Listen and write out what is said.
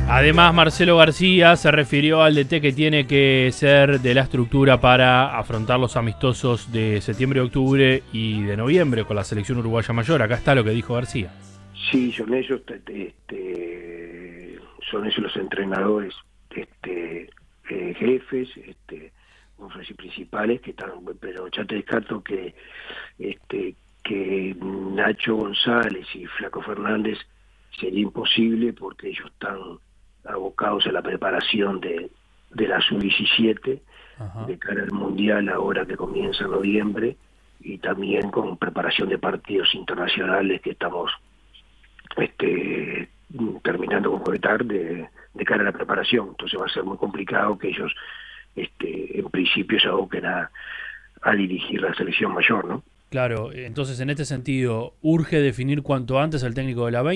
Además, Marcelo García se refirió al DT que tiene que ser de la estructura para afrontar los amistosos de septiembre, octubre y de noviembre con la selección uruguaya mayor. Acá está lo que dijo García. Sí, son ellos los entrenadores, jefes, no sé si principales que están, pero ya te descarto que Nacho González y Flaco Fernández sería imposible porque ellos están abocados a la preparación de la sub-17 de cara al Mundial ahora que comienza en noviembre, y también con preparación de partidos internacionales que estamos terminando de concretar de cara a la preparación. Entonces va a ser muy complicado que ellos en principio se aboquen a dirigir la selección mayor, ¿no? Claro, entonces en este sentido, urge definir cuanto antes al técnico de la 20.